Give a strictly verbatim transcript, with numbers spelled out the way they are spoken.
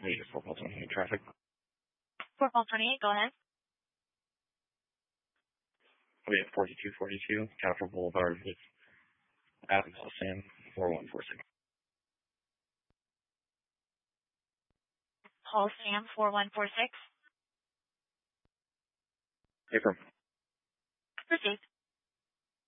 Wait, four Paul twenty-eight traffic. four Paul twenty-eight, go ahead. We have forty-two forty-two, Catapult Boulevard with Abigail Sam, four one four six. Paul Sam, four one four six. Affirm. Received.